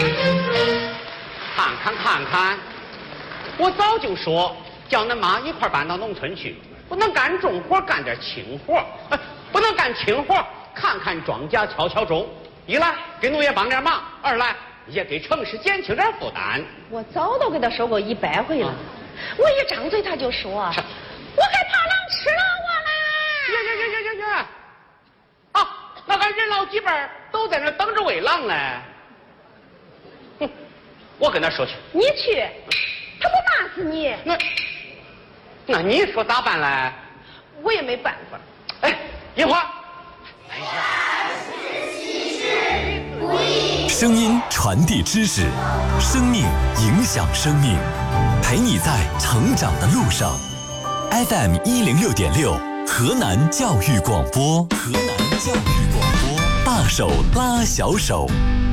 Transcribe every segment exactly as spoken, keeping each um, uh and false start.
看看看看，我早就说叫恁妈一块搬到农村去，不能干重活，干点轻活，不能干轻活，看看庄稼，敲敲钟。一来给农业帮点忙，二来也给城市减轻点负担。 我早都给他说过一百回了，啊、我一张嘴他就说，我害怕狼吃了我啦！ 呀呀呀呀呀呀！啊，那俺人老几辈都在那等着喂狼呢。哼，我跟他说去。 你去，他不骂死你。 那，那你说咋办嘞？ 我也没办法。 哎，一会儿。 哎呀。声音传递知识，生命影响生命，陪你在成长的路上。F M 一零六点六，河南教育广播，河南教育广播，大手拉小手，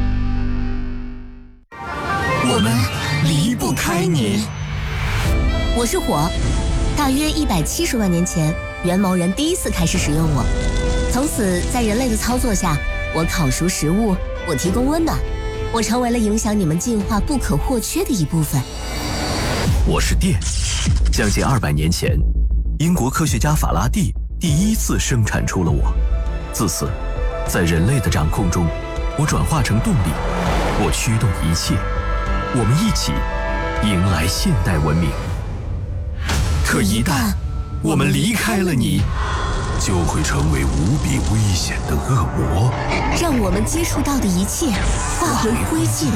我们离不开你。 我是火，大约一百七十万年前，元谋人第一次开始使用我，从此在人类的操作下，我烤熟食物，我提供温暖，我成为了影响你们进化不可或缺的一部分。 我是电，将近二百年前，英国科学家法拉第第一次生产出了我。自此，在人类的掌控中，我转化成动力，我驱动一切，我们一起迎来现代文明。可一旦我们离开了你，就会成为无比危险的恶魔， 让我们接触到的一切化为灰烬。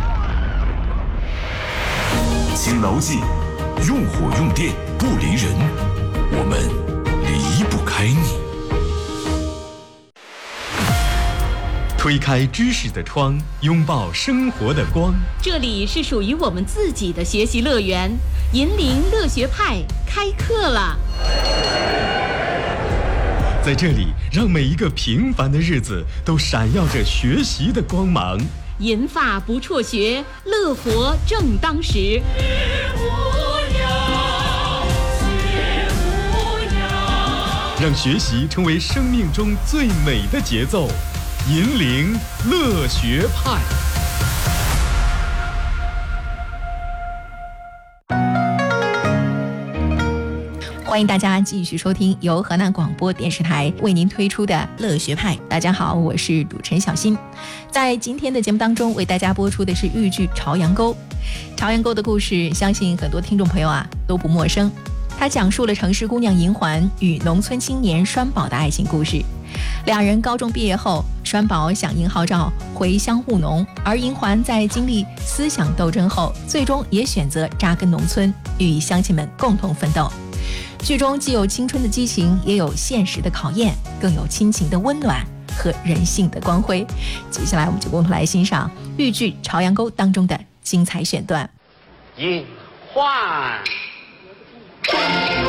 请牢记，用火用电不离人，我们离不开你。 推开知识的窗，拥抱生活的光。 这里是属于我们自己的学习乐园，银铃乐学派开课了。 在这里，让每一个平凡的日子都闪耀着学习的光芒。 银发不辍学，乐活正当时。 让学习成为生命中最美的节奏。银铃乐学派。 欢迎大家继续收听由河南广播电视台为您推出的乐学派。大家好，我是主持人小新。在今天的节目当中，为大家播出的是豫剧《朝阳沟》。朝阳沟的故事，相信很多听众朋友啊都不陌生。它讲述了城市姑娘银环与农村青年栓宝的爱情故事。两人高中毕业后，栓宝响应号召回乡务农，而银环在经历思想斗争后，最终也选择扎根农村，与乡亲们共同奋斗。剧中既有青春的激情，也有现实的考验，更有亲情的温暖和人性的光辉。接下来我们就共同来欣赏豫剧《朝阳沟》当中的精彩选段。 银环